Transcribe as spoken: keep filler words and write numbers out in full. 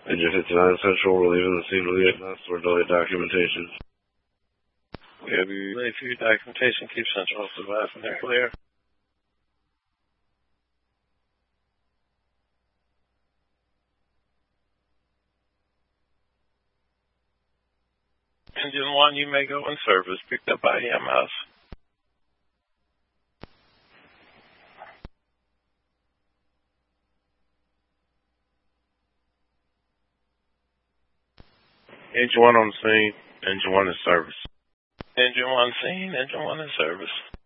Engine fifty-nine Central, we're leaving the scene of the ignition for delay documentation. We have you ready for your documentation. Keep Central survive from there. Clear. Engine one, you may go in service. Picked up by E M S. Engine one on the scene. Engine one in service. Engine one scene. Engine one in service.